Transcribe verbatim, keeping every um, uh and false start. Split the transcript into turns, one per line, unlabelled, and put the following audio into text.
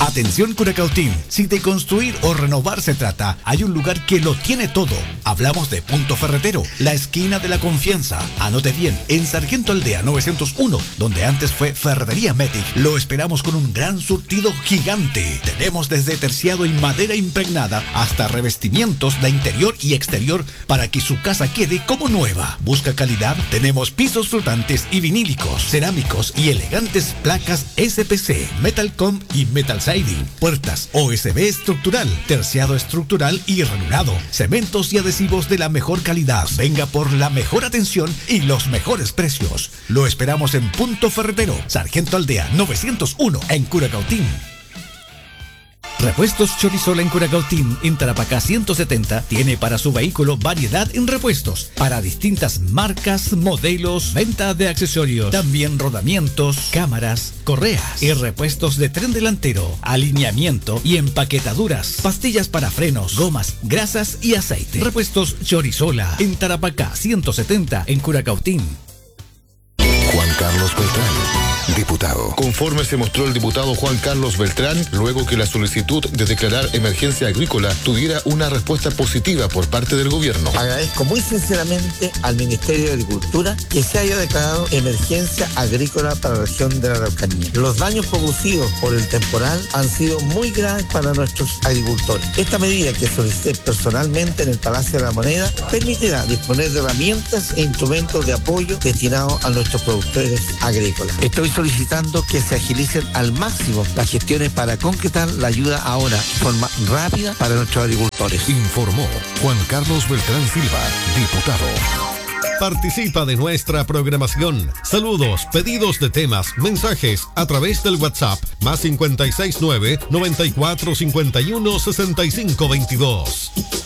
Atención Curacautín, si de construir o renovar se trata, hay un lugar que lo tiene todo. Hablamos de Punto Ferretero, la esquina de la confianza. Anote bien, en Sargento Aldea novecientos uno, donde antes fue Ferretería Metic, lo esperamos con un gran surtido gigante. Tenemos desde terciado y madera impregnada hasta revestimientos de interior y exterior para que su casa quede como nueva. Busca calidad, tenemos pisos flotantes y vinílicos, cerámicos y elegantes placas S P C, Metalcom y Metal Siding, puertas O S B estructural, terciado estructural y ranurado, cementos y adhesivos de la mejor calidad. Venga por la mejor atención y los mejores precios. Lo esperamos en Punto Ferretero, Sargento Aldea novecientos uno en Curacautín. Repuestos Chorizola en Curacautín, en Tarapacá ciento setenta, tiene para su vehículo variedad en repuestos para distintas marcas, modelos, venta de accesorios, también rodamientos, cámaras, correas y repuestos de tren delantero, alineamiento y empaquetaduras, pastillas para frenos, gomas, grasas y aceite. Repuestos Chorizola en Tarapacá ciento setenta en Curacautín.
Juan Carlos Beltrán, diputado.
Conforme se mostró el diputado Juan Carlos Beltrán, luego que la solicitud de declarar emergencia agrícola tuviera una respuesta positiva por parte del gobierno.
Agradezco muy sinceramente al Ministerio de Agricultura que se haya declarado emergencia agrícola para la región de la Araucanía. Los daños producidos por el temporal han sido muy graves para nuestros agricultores. Esta medida que solicité personalmente en el Palacio de la Moneda permitirá disponer de herramientas e instrumentos de apoyo destinados a nuestros productores agrícolas. Estoy solicitando que se agilicen al máximo las gestiones para concretar la ayuda ahora de forma rápida para nuestros agricultores.
Informó Juan Carlos Beltrán Silva, diputado.
Participa de nuestra programación. Saludos, pedidos de temas, mensajes a través del WhatsApp más cinco seis nueve, noventa y cuatro, cincuenta y uno, sesenta y cinco veintidós.